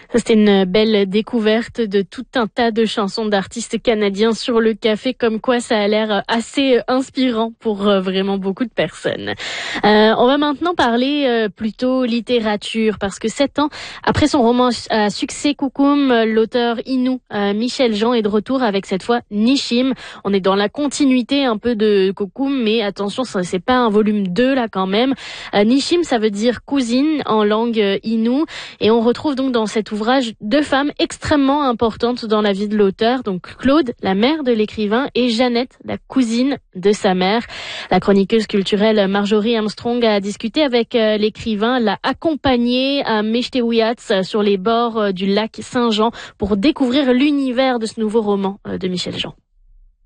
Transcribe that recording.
Ça, c'était une belle découverte de tout un tas de chansons d'artistes canadiens sur le café, comme quoi ça a l'air assez inspirant pour vraiment beaucoup de personnes. On va maintenant parler plutôt littérature, parce que 7 ans après son roman à succès Coucoum, l'auteur Innu, Michel Jean, est de retour avec cette fois Nishim. On est dans la continuité un peu de Coucoum, mais attention, c'est pas un volume 2 là quand même. Nishim, ça veut dire cousine en langue Innu, et on retrouve donc dans cet ouvrage 2 femmes extrêmement importantes dans la vie de l'auteur, donc Claude, la mère de l'écrivain, et Jeannette, la cousine de sa mère. La chroniqueuse culturelle Marjorie Armstrong a discuté avec l'écrivain, l'a accompagné à Mechtewiyats sur les bords du lac Saint-Jean pour découvrir l'univers de ce nouveau roman de Michel Jean.